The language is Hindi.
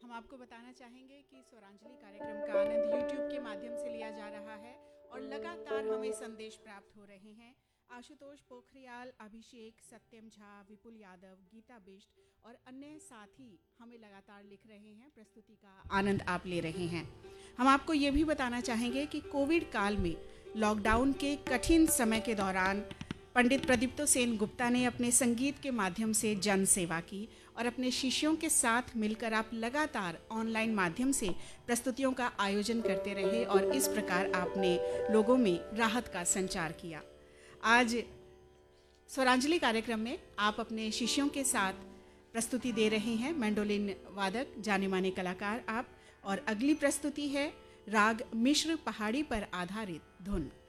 हम आपको बताना चाहेंगे कि स्वरांजलि कार्यक्रम का आनंद यूट्यूब के माध्यम से लिया जा रहा है और लगातार हमें संदेश प्राप्त हो रहे हैं। आशुतोष पोखरियाल, अभिषेक, सत्यम झा, विपुल यादव, गीता बिष्ट और अन्य साथी हमें लगातार लिख रहे हैं, प्रस्तुति का आनंद आप ले रहे हैं। हम आपको ये भी बताना चाहेंगे कि कोविड काल में लॉकडाउन के कठिन समय के दौरान पंडित प्रदीप्तो सेन गुप्ता ने अपने संगीत के माध्यम से जन सेवा की और अपने शिष्यों के साथ मिलकर आप लगातार ऑनलाइन माध्यम से प्रस्तुतियों का आयोजन करते रहे और इस प्रकार आपने लोगों में राहत का संचार किया। आज स्वरांजलि कार्यक्रम में आप अपने शिष्यों के साथ प्रस्तुति दे रहे हैं, मैंडोलिन वादक जाने माने कलाकार आप, और अगली प्रस्तुति है राग मिश्र पहाड़ी पर आधारित धुन।